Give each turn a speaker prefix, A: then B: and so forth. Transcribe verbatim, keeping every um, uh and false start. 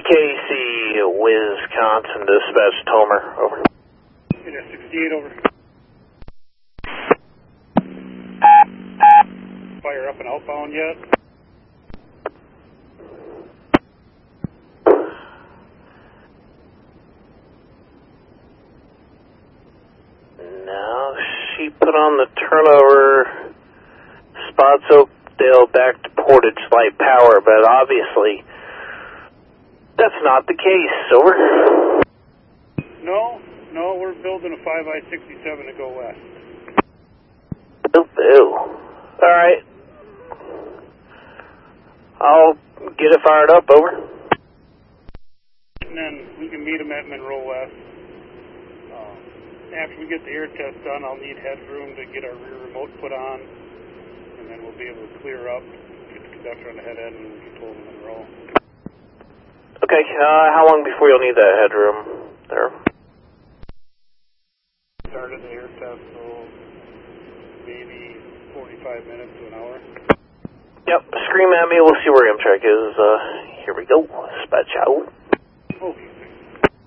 A: K C, Wisconsin, dispatch Tomer, over.
B: Unit sixty-eight, over. Fire up and outbound yet?
A: No, she put on the turnover, Spots Oakdale back to Portage Light Power, but obviously that's not the case, over.
B: No, no, we're building a five I sixty-seven to go west.
A: Boo boo. Alright. I'll get it fired up, over.
B: And then we can meet them at Monroe West. Um, after we get the air test done, I'll need headroom to get our rear remote put on, and then we'll be able to clear up, get the conductor on the head end, and control the Monroe.
A: Okay, uh, how long before you'll need that headroom there?
B: Started the air test, so maybe forty-five minutes to an hour.
A: Yep, scream at me, we'll see where Amtrak is. Uh, here we go, dispatch out.